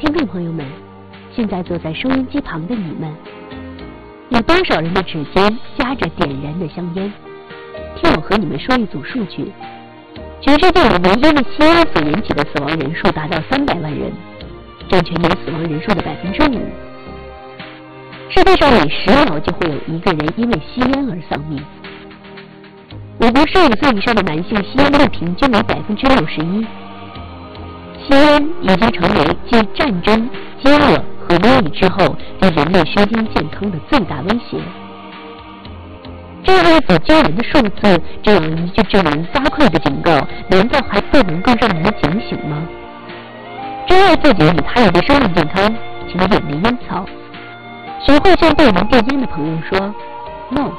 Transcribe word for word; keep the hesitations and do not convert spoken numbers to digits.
听众朋友们，现在坐在收音机旁的你们，有多少人的指尖夹着点燃的香烟？听我和你们说一组数据：全世界每年因为吸烟所引起的死亡人数达到三百万人，占全年死亡人数的百分之五。世界上每十秒就会有一个人因为吸烟而丧命。我国十五岁以上的男性吸烟率平均为百分之六十一。吸烟已经成为继战争、饥饿和瘟疫之后对人类身心健康的最大威胁。这样一组惊人的数字，这样一句令人发聩的警告，难道还不能够让人警醒吗？珍爱自己与他人的生命健康，请远离烟草。学会向对门电烟的朋友说 “no”。